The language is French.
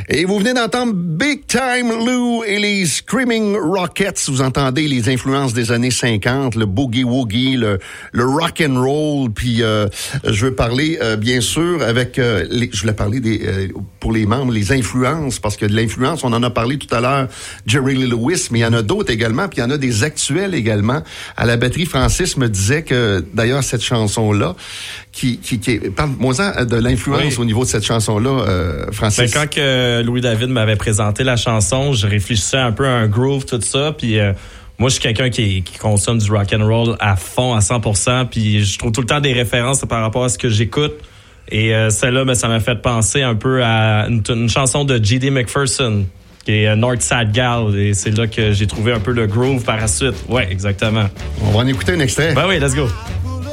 Et vous venez d'entendre Big Time Lou et les Screaming Rockets. Vous entendez les influences des années 50, le boogie-woogie, le rock and roll. Puis je veux parler, bien sûr, avec je voulais parler pour les membres, les influences, parce que de l'influence, on en a parlé tout à l'heure, Jerry Lee Lewis, mais il y en a d'autres également, puis il y en a des actuels également. À la batterie, Francis me disait que, d'ailleurs, cette chanson-là, parle-moi-en de l'influence au niveau de cette chanson-là, Francis. Ben, quand que Louis David m'avait présenté la chanson, je réfléchissais un peu à un groove, tout ça, puis moi, je suis quelqu'un qui consomme du rock and roll à fond, à 100%, puis je trouve tout le temps des références par rapport à ce que j'écoute. Et celle-là, ça m'a fait penser un peu à une chanson de J.D. McPherson, qui est Northside Gal, et c'est là que j'ai trouvé un peu le groove par la suite. Ouais, exactement. On va en écouter un extrait. Ben oui, let's go.